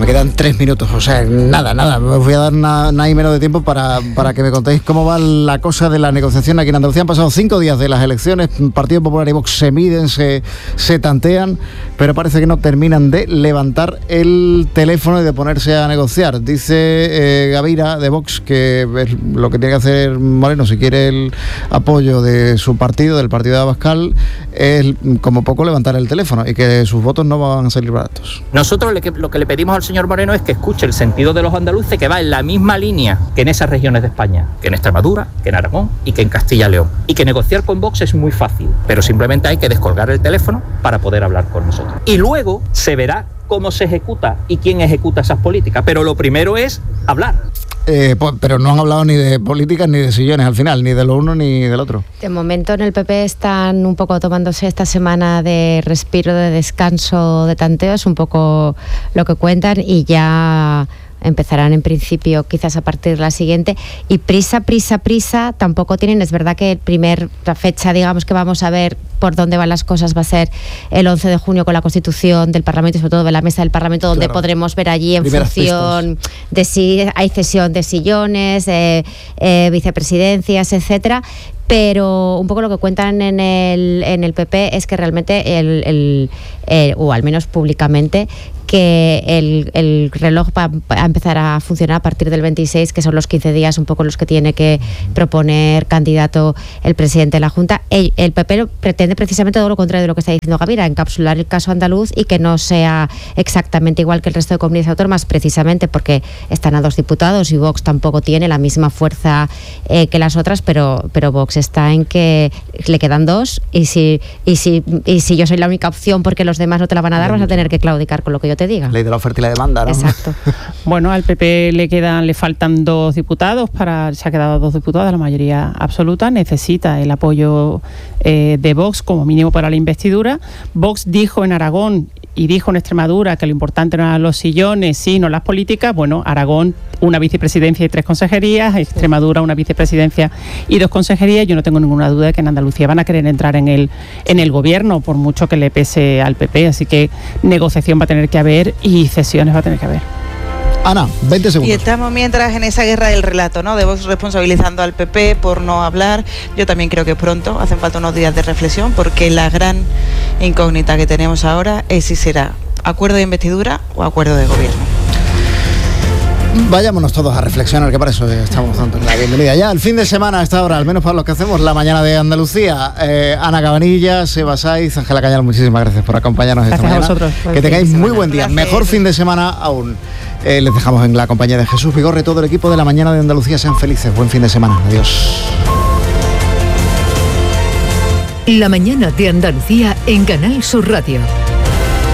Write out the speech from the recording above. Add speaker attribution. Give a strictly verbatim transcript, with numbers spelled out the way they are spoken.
Speaker 1: quedan tres minutos, o sea, nada, nada, os voy a dar nada, nada y menos de tiempo para, para que me contéis cómo va la cosa de la negociación aquí en Andalucía. Han pasado cinco días de las elecciones, Partido Popular y Vox se miden, se, se tantean, pero parece que no terminan de levantar el teléfono y de ponerse a negociar. Dice eh, Gavira de Vox que es lo que tiene que hacer Moreno si quiere el apoyo de su partido, del partido de Abascal, es como poco levantar el teléfono y que sus votos no van a salir baratos.
Speaker 2: Nosotros le, lo que le pedimos al señor Moreno es que escuche el sentido de los andaluces, que va en la misma línea que en esas regiones de España, que en Extremadura, que en Aragón y que en Castilla y León. Y que negociar con Vox es muy fácil, pero simplemente hay que descolgar el teléfono para poder hablar con nosotros. Y luego se verá cómo se ejecuta y quién ejecuta esas políticas, pero lo primero es hablar.
Speaker 1: Eh, pero no han hablado ni de políticas ni de sillones al final, ni de lo uno ni del otro.
Speaker 3: De momento en el P P están un poco tomándose esta semana de respiro, de descanso, de tanteo, es un poco lo que cuentan, y ya empezarán en principio quizás a partir de la siguiente, y prisa, prisa, prisa tampoco tienen. Es verdad que el primer, la fecha, digamos, que vamos a ver por dónde van las cosas va a ser el once de junio con la constitución del Parlamento y sobre todo de la mesa del Parlamento, donde claro, podremos ver allí en Primeras función pistas de si hay cesión de sillones, eh, eh, vicepresidencias, etcétera. Pero un poco lo que cuentan en el, en el P P es que realmente, el, el, el, o al menos públicamente, que el, el reloj va a empezar a funcionar a partir del veintiséis, que son los quince días un poco los que tiene que proponer candidato el presidente de la Junta. El, el P P pretende precisamente todo lo contrario de lo que está diciendo Gavira, encapsular el caso andaluz y que no sea exactamente igual que el resto de comunidades autónomas, precisamente porque están a dos diputados y Vox tampoco tiene la misma fuerza eh, que las otras, pero, pero Vox está en que le quedan dos, y si, y, si, y si yo soy la única opción porque los demás no te la van a dar, vas a tener que claudicar con lo que yo te diga.
Speaker 1: Ley de la oferta y la demanda, ¿no?
Speaker 3: Exacto.
Speaker 4: Bueno, al P P le quedan, le faltan dos diputados, para, se ha quedado dos diputados, la mayoría absoluta, necesita el apoyo eh, de Vox como mínimo para la investidura. Vox dijo en Aragón y dijo en Extremadura que lo importante no eran los sillones, sino las políticas. Bueno, Aragón una vicepresidencia y tres consejerías, Extremadura una vicepresidencia y dos consejerías. Yo no tengo ninguna duda de que en Andalucía van a querer entrar en el, en el gobierno, por mucho que le pese al P P, así que negociación va a tener que haber y cesiones va a tener que haber.
Speaker 1: Ana, veinte segundos.
Speaker 5: Y estamos mientras en esa guerra del relato, ¿no? De Vox responsabilizando al P P por no hablar. Yo también creo que es pronto, hacen falta unos días de reflexión, porque la gran incógnita que tenemos ahora es si será acuerdo de investidura o acuerdo de gobierno.
Speaker 1: Vayámonos todos a reflexionar, que para eso estamos dando la bienvenida ya al fin de semana a esta hora, al menos para los que hacemos la mañana de Andalucía. eh, Ana Cabanilla, Seba Saiz, Ángela Cañal, muchísimas gracias por acompañarnos esta mañana.
Speaker 4: Gracias a vosotros.
Speaker 1: Que tengáis muy buen día, gracias. Mejor fin de semana aún. Eh, les dejamos en la compañía de Jesús Vigorre, todo el equipo de la mañana de Andalucía. Sean felices, buen fin de semana, adiós.
Speaker 6: La mañana de Andalucía en Canal Sur Radio.